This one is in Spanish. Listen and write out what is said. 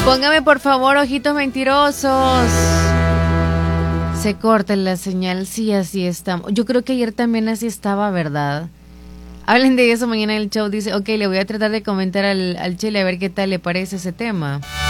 Póngame por favor ojitos mentirosos. Se corta la señal, sí, así estamos. Yo creo que ayer también así estaba, ¿verdad? Hablen de eso mañana en el show. Dice, ok, le voy a tratar de comentar al Chile a ver qué tal le parece ese tema.